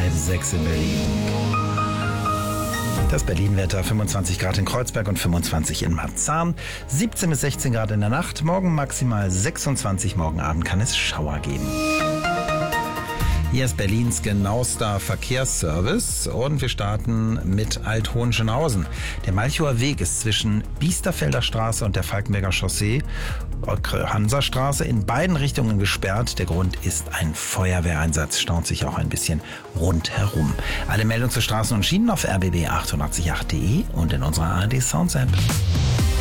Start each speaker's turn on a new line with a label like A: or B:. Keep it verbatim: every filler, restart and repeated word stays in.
A: sechs in Berlin. Das Berlin-Wetter, fünfundzwanzig Grad in Kreuzberg und fünfundzwanzig in Marzahn, siebzehn bis sechzehn Grad in der Nacht, morgen maximal sechsundzwanzig, morgen Abend kann es Schauer geben. Hier ist Berlins genauester Verkehrsservice und wir starten mit Alt-Hohenschönhausen. Der Malchower Weg ist zwischen Biesterfelder Straße und der Falkenberger Chaussee, Hansastraße, in beiden Richtungen gesperrt. Der Grund ist ein Feuerwehreinsatz, staut sich auch ein bisschen rundherum. Alle Meldungen zu Straßen und Schienen auf r b b acht acht acht punkt d e und in unserer A R D Sounds App.